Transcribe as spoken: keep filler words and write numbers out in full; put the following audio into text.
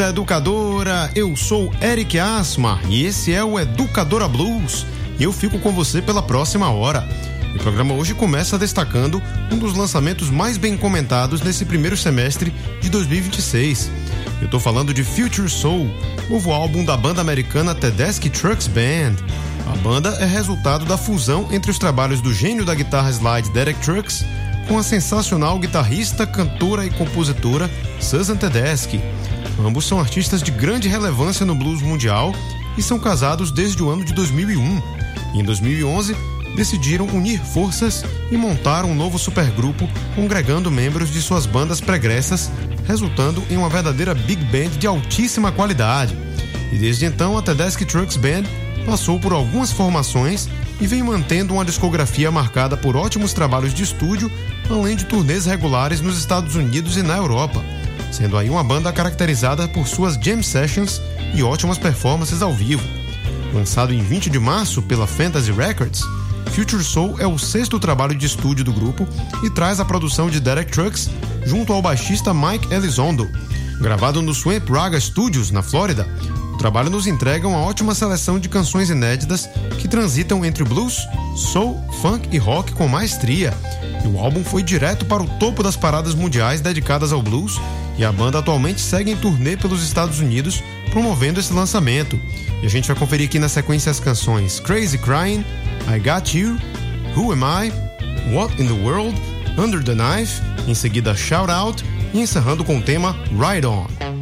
Educadora, eu sou Eric Asmar e esse é o Educadora Blues e eu fico com você pela próxima hora. O programa hoje começa destacando um dos lançamentos mais bem comentados nesse primeiro semestre de dois mil e vinte e seis. Eu tô falando de Future Soul, novo álbum da banda americana Tedeschi Trucks Band. A banda é resultado da fusão entre os trabalhos do gênio da guitarra slide Derek Trucks com a sensacional guitarrista, cantora e compositora Susan Tedeschi. Ambos são artistas de grande relevância no blues mundial e são casados desde o ano de dois mil e um. E em dois mil e onze, decidiram unir forças e montar um novo supergrupo congregando membros de suas bandas pregressas, resultando em uma verdadeira big band de altíssima qualidade. E desde então, a Tedeschi Trucks Band passou por algumas formações e vem mantendo uma discografia marcada por ótimos trabalhos de estúdio, além de turnês regulares nos Estados Unidos e na Europa, sendo aí uma banda caracterizada por suas jam sessions e ótimas performances ao vivo. Lançado em vinte de março pela Fantasy Records, Future Soul é o sexto trabalho de estúdio do grupo e traz a produção de Derek Trucks junto ao baixista Mike Elizondo. Gravado no Swamp Raga Studios, na Flórida, o trabalho nos entrega uma ótima seleção de canções inéditas que transitam entre blues, soul, funk e rock com maestria. E o álbum foi direto para o topo das paradas mundiais dedicadas ao blues e a banda atualmente segue em turnê pelos Estados Unidos promovendo esse lançamento. E a gente vai conferir aqui na sequência as canções Crazy Crying, I Got You, Who Am I, What in the World, Under the Knife, em seguida Shout Out e encerrando com o tema Ride On.